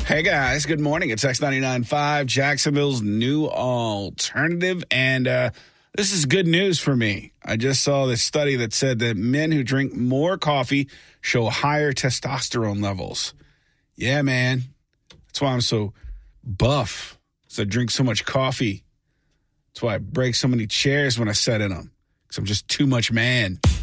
Hey, guys. Good morning. It's X99.5, Jacksonville's new alternative. And this is good news for me. I just saw this study that said that men who drink more coffee show higher testosterone levels. Yeah, man. That's why I'm so buff. So I drink so much coffee. That's why I break so many chairs when I sit in them. Because I'm just too much man.